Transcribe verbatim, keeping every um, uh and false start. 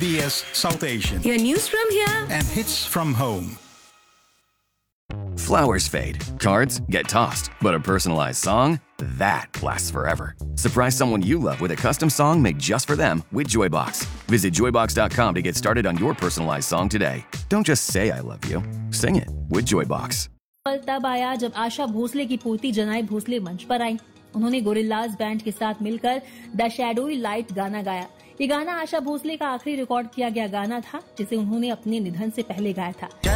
B S South Asian. Your news from here And hits from home. Flowers fade, cards get tossed, but a personalized song, that lasts forever. Surprise someone you love with a custom song made just for them with Joybox. Visit joybox dot com to get started on your personalized song today. Don't just say I love you, sing it with Joybox. पल तब आया जब आशा भोसले की पोती जनाई भोसले मंच पर आई। उन्होंने gorillas band के साथ मिलकर द शैडोई लाइट गाना गाया। ये गाना आशा भोसले का आखिरी रिकॉर्ड किया गया गाना था, जिसे उन्होंने अपने निधन से पहले गाया था।